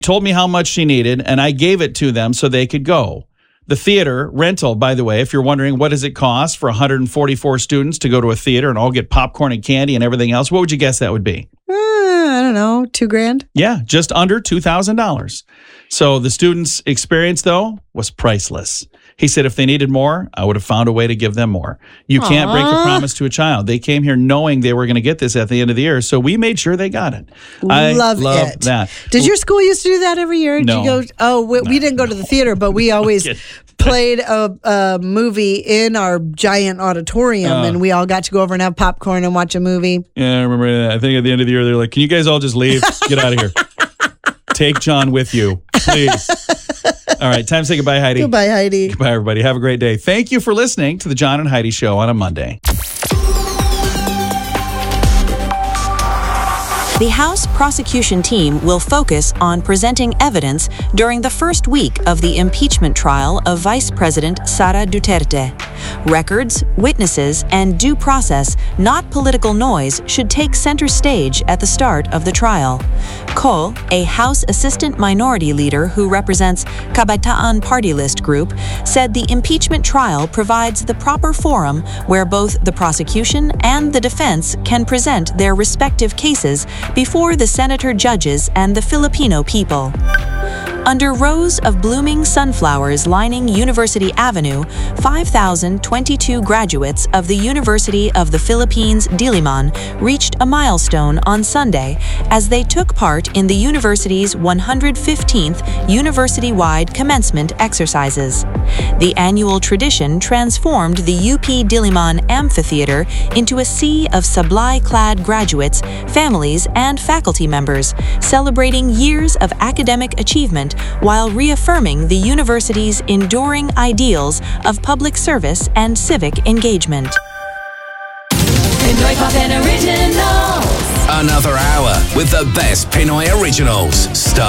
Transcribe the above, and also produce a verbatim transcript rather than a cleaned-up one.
told me how much she needed, and I gave it to them so they could go. The theater rental, by the way, if you're wondering what does it cost for one hundred forty-four students to go to a theater and all get popcorn and candy and everything else, what would you guess that would be? Uh, I don't know, two grand? Yeah, just under two thousand dollars. So the students' experience, though, was priceless. He said if they needed more, I would have found a way to give them more. You can't Aww. break a promise to a child. They came here knowing they were going to get this at the end of the year, so we made sure they got it. I love, love it. that. Did your school used to do that every year? Did No. you go? Oh, we, we didn't go to the theater, but we always played a, a movie in our giant auditorium, Uh. and we all got to go over and have popcorn and watch a movie. Yeah, I remember that. I think at the end of the year, they're like, can you guys all just leave? Get out of here. Take John with you, please. All right, time to say goodbye, Heidi. Goodbye, Heidi. Goodbye, everybody. Have a great day. Thank you for listening to the John and Heidi Show on a Monday. The House prosecution team will focus on presenting evidence during the first week of the impeachment trial of Vice President Sara Duterte. Records, witnesses, and due process, not political noise, should take center stage at the start of the trial. Ko, a House Assistant Minority Leader who represents Kabataan Party List Group, said the impeachment trial provides the proper forum where both the prosecution and the defense can present their respective cases before the senator judges and the Filipino people. Under rows of blooming sunflowers lining University Avenue, five thousand twenty-two graduates of the University of the Philippines, Diliman, reached a milestone on Sunday as they took part in the university's one hundred fifteenth university-wide commencement exercises. The annual tradition transformed the U P Diliman Amphitheater into a sea of sablai-clad graduates, families, and faculty members, celebrating years of academic achievement while reaffirming the university's enduring ideals of public service and civic engagement. Pinoy Pop and Originals. Another hour with the best Pinoy originals. Star